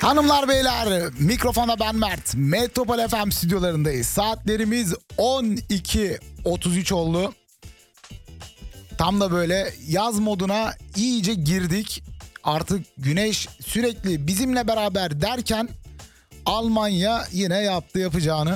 Hanımlar beyler, mikrofonda ben Mert. Metropol FM stüdyolarındayız. Saatlerimiz 12.33 oldu. Tam da böyle yaz moduna iyice girdik. Artık güneş sürekli bizimle beraber derken Almanya yine yaptı yapacağını.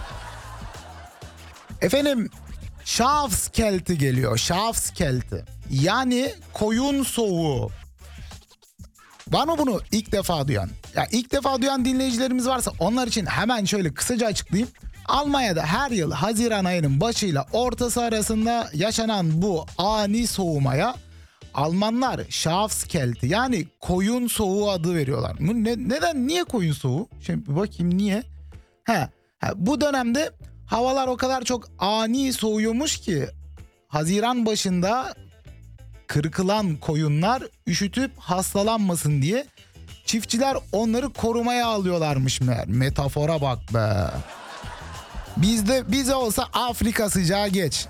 Efendim, Schafskälte geliyor. Schafskälte. Yani koyun soğuğu. Var mı bunu ilk defa duyan? Ya ilk defa duyan dinleyicilerimiz varsa onlar için hemen şöyle kısaca açıklayayım. Almanya'da her yıl Haziran ayının başıyla ortası arasında yaşanan bu ani soğumaya Almanlar Schafskälte yani koyun soğuğu adı veriyorlar. Neden? Niye koyun soğuğu? Şimdi bakayım niye? Bu dönemde havalar o kadar çok ani soğuyormuş ki Haziran başında kırkılan koyunlar üşütüp hastalanmasın diye çiftçiler onları korumaya alıyorlarmış meğer. Metafora bak be. Bize olsa Afrika sıcağı geç.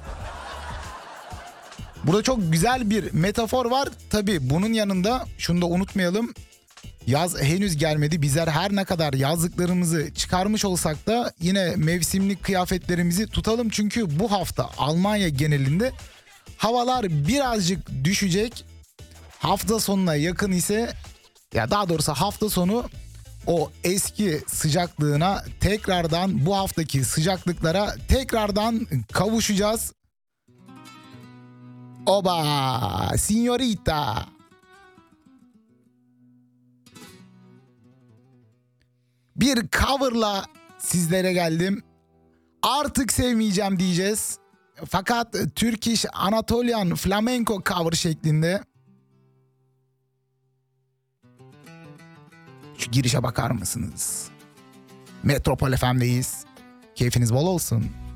Burada çok güzel bir metafor var. Tabii bunun yanında şunu da unutmayalım. Yaz henüz gelmedi. Bizler her ne kadar yazlıklarımızı çıkarmış olsak da yine mevsimlik kıyafetlerimizi tutalım. Çünkü bu hafta Almanya genelinde havalar birazcık düşecek. Hafta sonuna yakın ise, ya daha doğrusu hafta sonu o eski sıcaklığına tekrardan, bu haftaki sıcaklıklara tekrardan kavuşacağız. Oba, signorita. Bir coverla sizlere geldim. Artık sevmeyeceğim diyeceğiz. Fakat Turkish Anatolian Flamenco cover şeklinde. Şu girişe bakar mısınız? Metropol FM'deyiz. Keyfiniz bol olsun.